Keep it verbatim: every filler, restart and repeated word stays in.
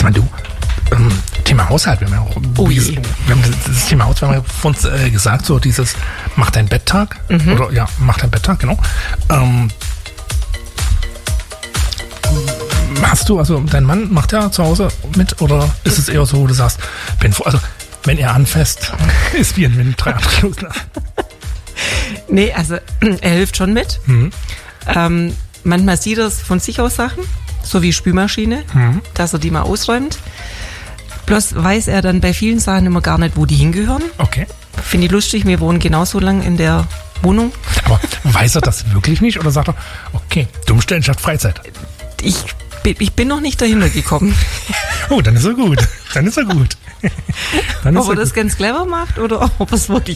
Sag mal, du, ähm, Thema Haushalt, wir haben ja auch Oh je. wir haben das Thema Haushalt, wir haben ja von uns äh, gesagt, so dieses Mach dein Betttag, Mhm. oder ja, Mach dein Betttag, genau. Ähm, hast du, also dein Mann macht ja zu Hause mit, oder ist es eher so, wo du sagst, bin froh, also wenn er anfasst, ist wie ein drei andere Kilos nach. Nee, also er hilft schon mit. Mhm. Ähm, manchmal sieht er es von sich aus Sachen, so wie Spülmaschine, Mhm. dass er die mal ausräumt. Bloß weiß er dann bei vielen Sachen immer gar nicht, wo die hingehören. Okay. Finde ich lustig, wir wohnen genauso lang in der Wohnung. Aber weiß er das wirklich nicht, oder sagt er, okay, Dummstellen schafft Freizeit? Ich, bin- ich bin noch nicht dahinter gekommen, Oh, dann ist er gut. Dann ist er gut. Dann ist ob er er das gut. ganz clever macht oder ob er es wirklich